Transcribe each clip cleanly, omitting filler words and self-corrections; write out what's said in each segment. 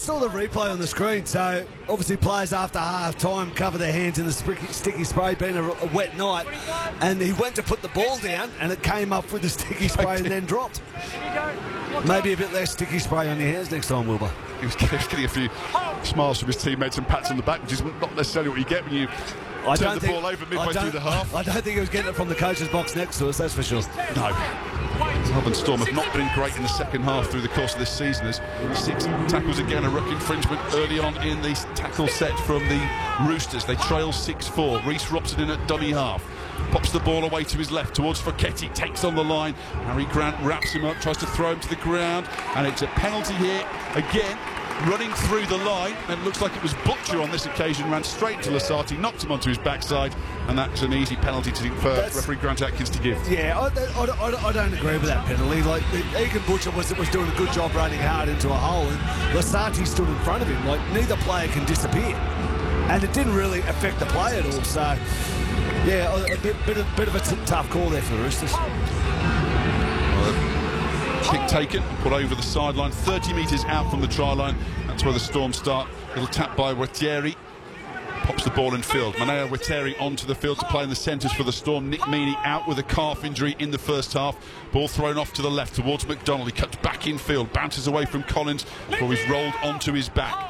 saw the replay on the screen. So obviously players after half time cover their hands in the sticky spray, being a wet night, and he went to put the ball down and it came up with the sticky spray and then dropped. Maybe a bit less sticky spray on your hands next time, Wilbur. He was getting a few smiles from his teammates and pats on the back, which is not necessarily what you get when you turn the ball over midway through the half. I don't think he was getting it from the coach's box next to us, that's for sure. No. Melbourne Storm have not been great in the second half through the course of this season, as 6 tackles again, a ruck infringement early on in the tackle set from the Roosters. They trail 6-4. Reece Robson in at dummy half. Pops the ball away to his left towards Foketi, takes on the line. Harry Grant wraps him up, tries to throw him to the ground, and it's a penalty here again. Running through the line, and it looks like it was Butcher on this occasion, ran straight to Lasati, knocked him onto his backside, and that's an easy penalty for referee Grant Atkins to give. Yeah, I don't agree with that penalty. Like, Egan Butcher was doing a good job running hard into a hole, and Lasati stood in front of him. Like, neither player can disappear, and it didn't really affect the play at all. So, yeah, a bit of a tough call there for the Roosters. Kick taken, put over the sideline, 30 metres out from the try line. That's where the Storm start. Little tap by Weteri. Pops the ball in field. Manea Weteri onto the field to play in the centres for the Storm. Nick Meaney out with a calf injury in the first half. Ball thrown off to the left towards McDonald. He cuts back in field, bounces away from Collins before he's rolled onto his back.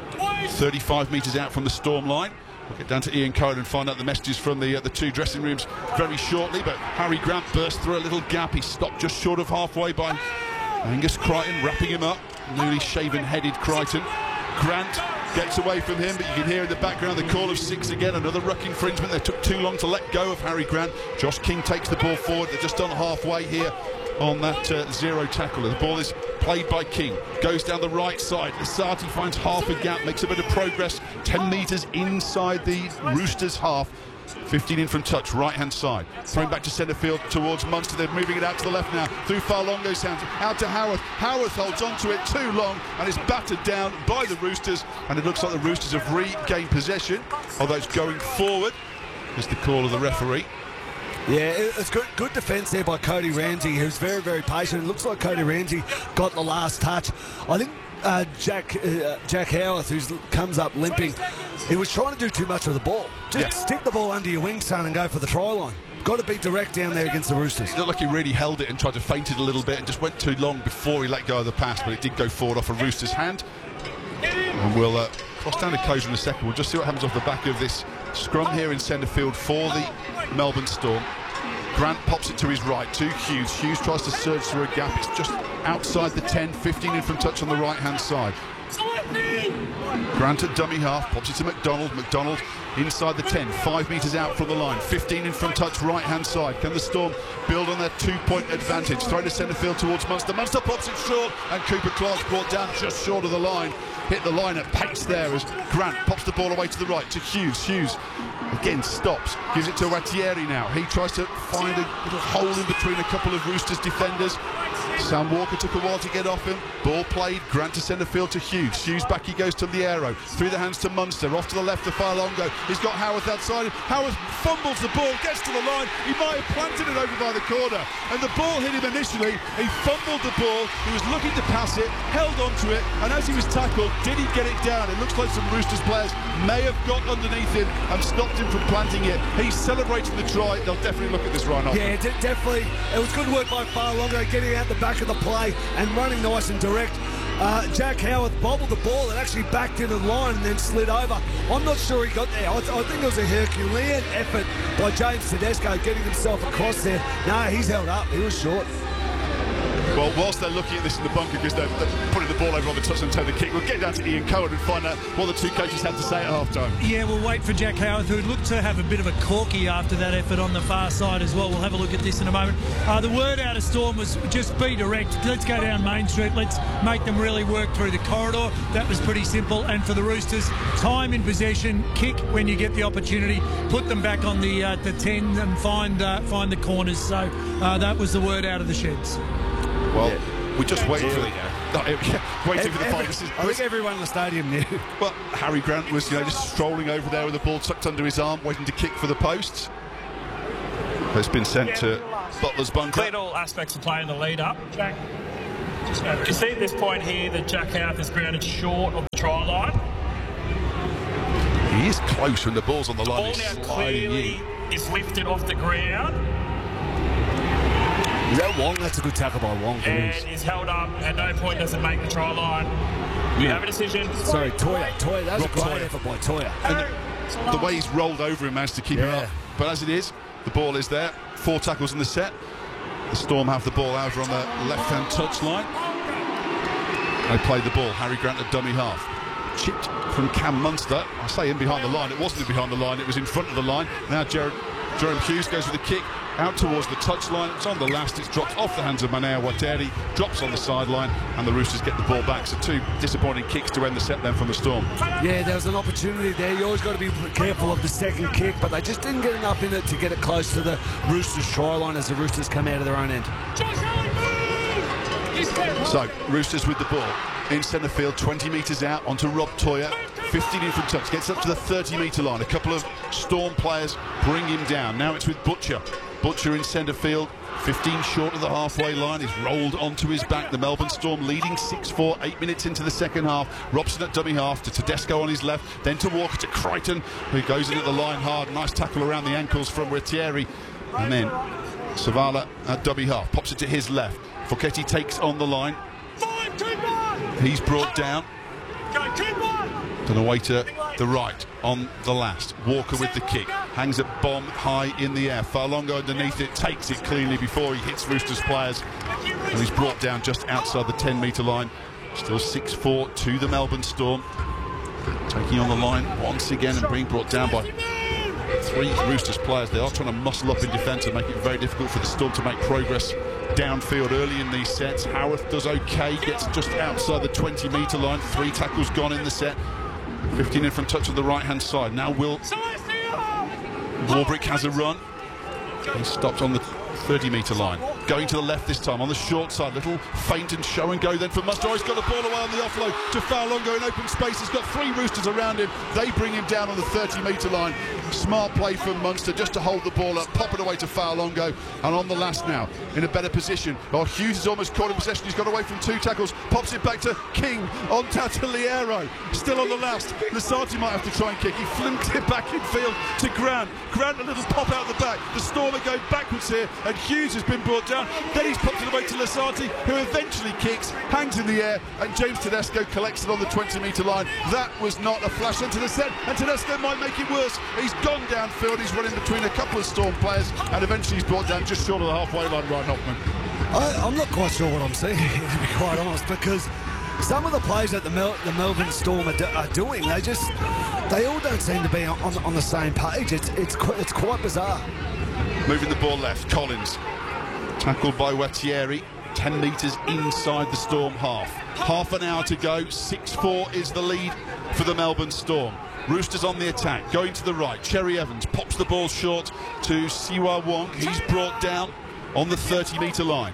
35 metres out from the Storm line. We'll get down to Ian Cohen and find out the messages from the two dressing rooms very shortly, but Harry Grant burst through a little gap. He stopped just short of halfway by Angus Crichton, wrapping him up. Newly shaven-headed Crichton. Grant gets away from him, but you can hear in the background the call of 6 again. Another ruck infringement. They took too long to let go of Harry Grant. Josh King takes the ball forward. They're just on halfway here on that zero tackle. The ball is played by King, goes down the right side. Lasati finds half a gap, makes a bit of progress, 10 metres inside the Roosters half. 15 in from touch, right-hand side. Thrown back to centre field towards Munster. They're moving it out to the left now. Through Farlongo's hands, out to Howarth. Howarth holds onto it too long and is battered down by the Roosters. And it looks like the Roosters have regained possession, although it's going forward is the call of the referee. Yeah, it's good defence there by Cody Ramsey, who's very, very patient. It looks like Cody Ramsey got the last touch. I think Jack Howarth, who comes up limping, he was trying to do too much with the ball. Just stick the ball under your wing, son, and go for the try line. Got to be direct down there against the Roosters. It looked like he really held it and tried to feint it a little bit and just went too long before he let go of the pass, but it did go forward off a Roosters hand. And we'll cross down to Koser in a second. We'll just see what happens off the back of this scrum here in centre field for the Melbourne Storm. Grant pops it to his right to Hughes. Hughes tries to surge through a gap. It's just outside the 10, 15 in from touch on the right-hand side. Grant at dummy half, pops it to McDonald. McDonald inside the 10, 5 metres out from the line, 15 in from touch, right-hand side. Can the Storm build on their 2-point advantage? Throw to centre field towards Munster. Munster pops it short, and Cooper Clark's brought down just short of the line. Hit the line at pace there as Grant pops the ball away to the right to Hughes. Hughes again stops, gives it to Watieri now. He tries to find a little hole in between a couple of Roosters defenders. Sam Walker took a while to get off him. Ball played, Grant to centre field to Hughes. Hughes back he goes to Liero. Through the hands to Munster, off to the left to Farlongo. He's got Howarth outside. Howarth fumbles the ball, gets to the line. He might have planted it over by the corner. And the ball hit him initially. He fumbled the ball. He was looking to pass it, held onto it, and as he was tackled, did he get it down? It looks like some Roosters players may have got underneath him and stopped him from planting it. He's celebrating the try. They'll definitely look at this right now. Yeah, definitely. It was good work by Farlongo getting out the back of the play and running nice and direct. Jack Howarth bobbled the ball and actually backed into the line and then slid over. I'm not sure he got there. I think it was a Herculean effort by James Tedesco getting himself across there. No, he's held up. He was short. Well, whilst they're looking at this in the bunker because they're putting the ball over on the touchline to the kick, we'll get down to Ian Cohen and find out what the two coaches had to say at half-time. Yeah, we'll wait for Jack Howarth, who looked to have a bit of a corky after that effort on the far side as well. We'll have a look at this in a moment. The word out of Storm was just be direct. Let's go down Main Street. Let's make them really work through the corridor. That was pretty simple. And for the Roosters, time in possession, kick when you get the opportunity, put them back on the 10 and find the corners. So that was the word out of the sheds. Well, we just waited for the final. I think everyone in the stadium knew. Well, Harry Grant was, just strolling over there with the ball tucked under his arm, waiting to kick for the posts. It's been sent to Butler's bunker. Played all aspects of play in the lead up. Jack. You see at this point here that Jack Howarth is grounded short of the try line. He is close when the ball's on the line. Ball now clearly is lifted off the ground. Is that Wong? That's a good tackle by Wong. And is held up. At no point does it make the try line. We have a decision. Sorry, Toya. That was a great Toya. effort by Toya. And the way he's rolled over and managed to keep him up. But as it is, the ball is there. 4 tackles in the set. The Storm have the ball over on the left-hand touchline. They played the ball. Harry Grant at dummy half. Chipped from Cam Munster. I say in behind the line. It wasn't in behind the line. It was in front of the line. Now Jerome Hughes goes with the kick out towards the touchline. It's on the last. It's dropped off the hands of Manea Wateri. Drops on the sideline, and the Roosters get the ball back. So 2 disappointing kicks to end the set then from the Storm. Yeah, there was an opportunity there. You always got to be careful of the second kick, but they just didn't get enough in it to get it close to the Roosters' try line as the Roosters come out of their own end. So Roosters with the ball in centre field, 20 metres out onto Rob Toya. 15 in from touch, gets up to the 30-metre line. A couple of Storm players bring him down. Now it's with Butcher. Butcher in centre field, 15 short of the halfway line. He's rolled onto his back. The Melbourne Storm leading 6-4, 8 minutes into the second half. Robson at dummy half to Tedesco on his left, then to Walker to Crichton, who goes in at the line hard. Nice tackle around the ankles from Wateri. And then Savala at dummy half, pops it to his left. Foketi takes on the line. He's brought down. And away to the right on the last. Walker with the kick. Hangs a bomb high in the air. Farlongo underneath it. Takes it cleanly before he hits Roosters players. And he's brought down just outside the 10-metre line. Still 6-4 to the Melbourne Storm. Taking on the line once again and being brought down by 3 Roosters players. They are trying to muscle up in defence and make it very difficult for the Storm to make progress downfield early in these sets. Howarth does okay, gets just outside the 20-metre line. 3 tackles gone in the set. 15 in from touch on the right-hand side. Now Warbrick has a run. He stopped on the 30-metre line. Going to the left this time on the short side. Little feint and show and go then for Munster. He's got the ball away on the offload to Farlongo in open space. He's got 3 Roosters around him. They bring him down on the 30-metre line. Smart play from Munster just to hold the ball up, pop it away to Farlongo. And on the last now, in a better position. Oh, Hughes is almost caught in possession. He's got away from 2 tackles. Pops it back to King on Tataliero. Still on the last. Lasati might have to try and kick. He flimped it back in field to Grant. Grant a little pop out the back. The Storm are going backwards here, and Hughes has been brought down. Then he's popped it away to Lasati, who eventually kicks, hangs in the air, and James Tedesco collects it on the 20-metre line. That was not a flash into the set, and Tedesco might make it worse. He's gone downfield, he's running between a couple of Storm players, and eventually he's brought down just short of the halfway line, Ryan Hoffman. I'm not quite sure what I'm seeing, to be quite honest, because some of the plays that the Melbourne Storm are doing, they all don't seem to be on the same page. It's quite bizarre. Moving the ball left, Collins. Tackled by Wateri, 10 metres inside the Storm half. Half an hour to go, 6-4 is the lead for the Melbourne Storm. Roosters on the attack, going to the right. Cherry Evans pops the ball short to Siwa Wong. He's brought down on the 30-metre line.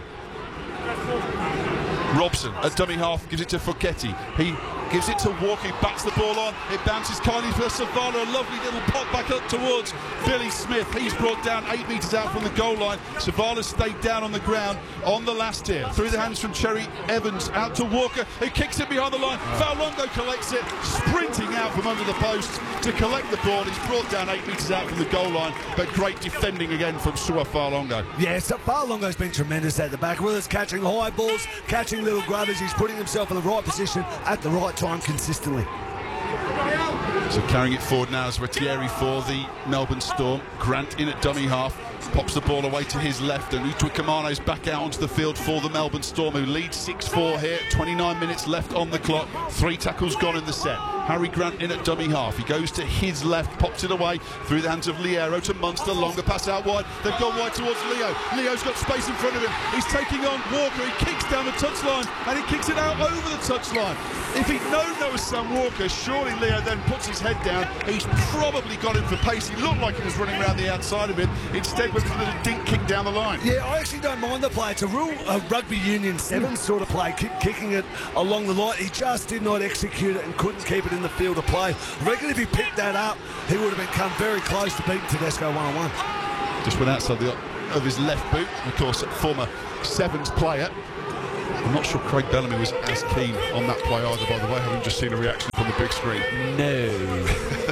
Robson at dummy half gives it to Foketi. He gives it to Walker, he bats the ball on. It bounces kindly for Savala. A lovely little pop back up towards Billy Smith. He's brought down 8 metres out from the goal line. Savala stayed down on the ground on the last here. Through the hands from Cherry Evans out to Walker. He kicks it behind the line. Farlongo collects it, sprinting out from under the post to collect the ball. He's brought down 8 metres out from the goal line, but great defending again from Sua Farlongo. Yes, Farlongo's been tremendous at the back. Whether it's catching high balls, catching little grubbers, he's putting himself in the right position at the right time consistently. So carrying it forward now is Wateri for the Melbourne Storm. Grant in at dummy half, pops the ball away to his left, and Utwikamano's back out onto the field for the Melbourne Storm, who lead 6-4 here. 29 minutes left on the clock. 3 tackles gone in the set. Harry Grant in at dummy half. He goes to his left, pops it away through the hands of Liero to Munster. Longer pass out wide. They've gone wide towards Leo. Leo's got space in front of him. He's taking on Walker. He kicks down the touchline, and he kicks it out over the touchline. If he'd known there was Sam Walker, surely Leo then puts his head down. He's probably got him for pace. He looked like he was running around the outside of it. Instead, with a little dink kick down the line. Yeah, I actually don't mind the play. It's a real rugby union 7 sort of play, kicking it along the line. He just did not execute it and couldn't keep it in the field of play. I reckon if he picked that up, he would have come very close to beating Tedesco 1-on-1. Just went outside of his left boot. Of course, former Sevens player. I'm not sure Craig Bellamy was as keen on that play either, by the way, having just seen a reaction from the big screen. No.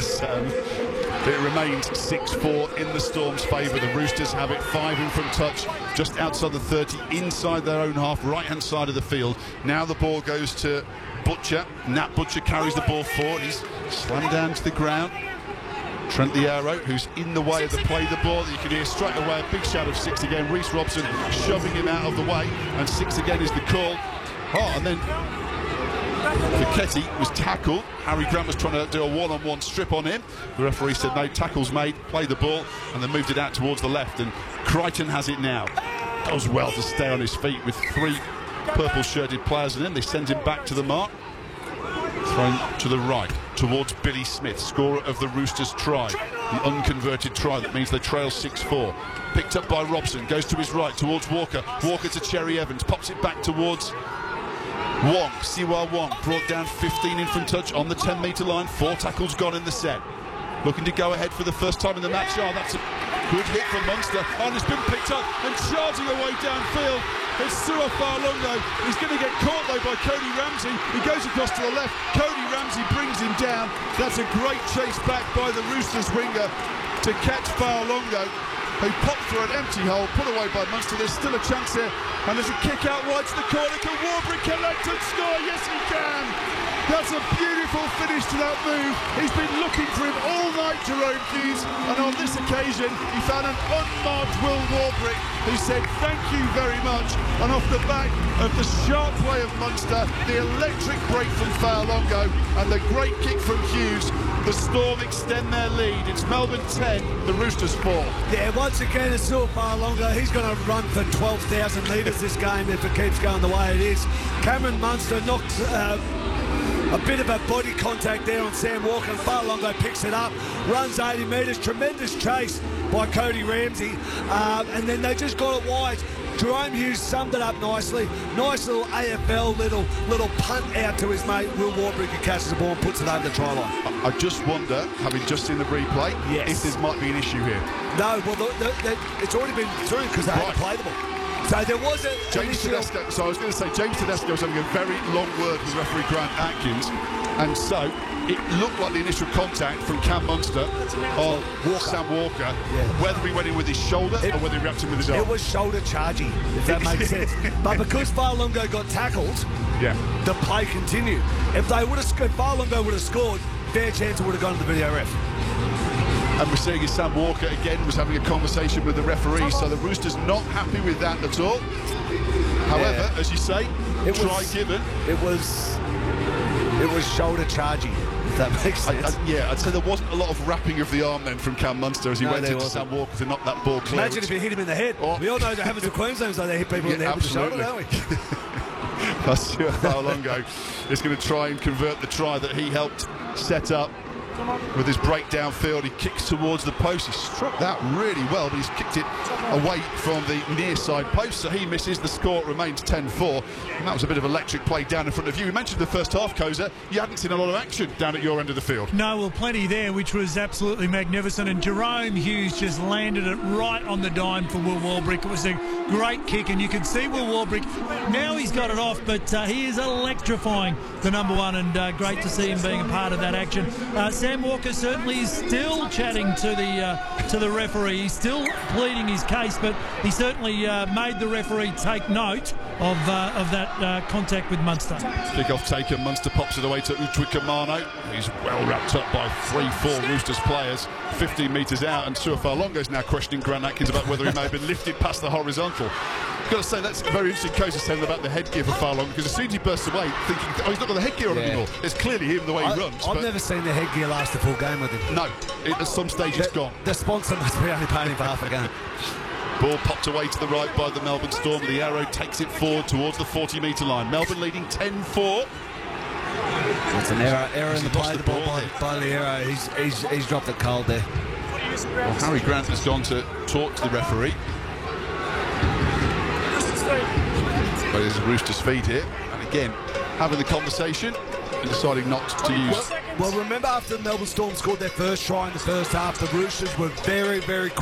It remains 6-4 in the Storm's favour. The Roosters have it 5 in from touch, just outside the 30, inside their own half, right-hand side of the field. Now the ball goes to Butcher. Nat Butcher carries the ball forward. He's slammed down to the ground. Trent the Arrow, who's in the way of the play the ball. You can hear straight away a big shout of 6 again. Reece Robson shoving him out of the way, and 6 again is the call. Oh, and then Fiketti was tackled. Harry Grant was trying to do a one-on-one strip on him. The referee said no, tackle's made, play the ball, and then moved it out towards the left. And Crichton has it now. Does well to stay on his feet with 3 purple-shirted players, and then they send him back to the mark. Thrown to the right towards Billy Smith, scorer of the Roosters try, the unconverted try that means they trail 6-4. Picked up by Robson, goes to his right towards Walker. Walker to Cherry Evans, pops it back towards Wong. Siwa Wong brought down 15 in from touch on the 10-metre line. 4 tackles gone in the set. Looking to go ahead for the first time in the match. Oh, that's a good hit from Munster. And it's been picked up and charging away downfield. It's Sua Fa'alogo. He's going to get caught though by Cody Ramsey. He goes across to the left. Cody Ramsey brings him down. That's a great chase back by the Roosters winger to catch Fa'alogo, who popped through an empty hole, put away by Munster. There's still a chance here, and there's a kick out right to the corner. Can Warbrick collect and score? Yes, he can. That's a beautiful finish to that move. He's been looking for him all night, Jerome Hughes, and on this occasion he found an unmarked Will Warbrick, who said thank you very much. And off the back of the sharp play of Munster, the electric break from Fa'alogo, and the great kick from Hughes, the Storm extend their lead. It's Melbourne 10, the Roosters 4. Yeah, once again it's Sua Fa'alogo. He's going to run for 12,000 metres this game if it keeps going the way it is. Cameron Munster knocks a bit of a body contact there on Sam Walker, and Fa'alogo picks it up, runs 80 metres, tremendous chase by Cody Ramsey, and then they just got it wide. Jerome Hughes summed it up nicely. Nice little AFL little punt out to his mate Will Warbrick, who catches the ball and puts it over the try line. I just wonder, having just seen the replay, if there might be an issue here. No, well, it's already been through because they had to play the ball. So there was a James Tedesco. So I was going to say James Tedesco was having a very long word with referee Grant Atkins, and so it looked like the initial contact from Cam Munster on Sam Walker, whether he went in with his shoulder or whether he reacted with his arm. It was shoulder charging, if that makes sense. But because Fa'alogo got tackled, the play continued. If Fa'alogo would have scored, fair chance it would have gone to the video ref. And we're seeing as Sam Walker again was having a conversation with the referee, so the Roosters not happy with that at all. However, as you say, try given. It was shoulder charging, if that makes sense. I'd say there wasn't a lot of wrapping of the arm then from Cam Munster as he went into Sam Walker to knock that ball clear. Imagine if you hit him in the head. We all know that happens in Queensland, so they hit people in the head with the shoulder, don't we? Sua Fa'alogo is going to try and convert the try that he helped set up. With his break downfield, he kicks towards the post. He struck that really well, but he's kicked it away from the near side post, so he misses. The score remains 10-4, and that was a bit of electric play down in front of you. You mentioned the first half, Koza. You hadn't seen a lot of action down at your end of the field. No, well, plenty there, which was absolutely magnificent, and Jerome Hughes just landed it right on the dime for Will Warbrick. It was a great kick, and you can see Will Warbrick, now he's got it off, but he is electrifying the number one, and great to see him being a part of that action. Sam Walker certainly is still chatting to the referee. He's still pleading his case, but he certainly made the referee take note of that contact with Munster. Kick-off taken. Munster pops it away to Utwikamano. He's well wrapped up by 3-4 Roosters players 15 metres out, and Sua Fa'alogo's now questioning Grant Atkins about whether he may have been lifted past the horizontal. I've got to say, that's a very interesting case of saying about the headgear for Fa'alogo, because as soon as he bursts away thinking, oh, he's not got the headgear on anymore. It's clearly him the way he runs. I've never seen the headgear last a full game with him. No, at some stage it's gone. The sponsor must be only paying him for half a game. Ball popped away to the right by the Melbourne Storm. The Arrow takes it forward towards the 40-metre line. Melbourne leading 10-4. It's an error in the play. The ball by the Arrow. He's dropped it cold there. Well, Harry Grant has gone to talk to the referee. But there's a Roosters feed here, and again having the conversation and deciding not to use. Well, remember after the Melbourne Storm scored their first try in the first half, the Roosters were very, very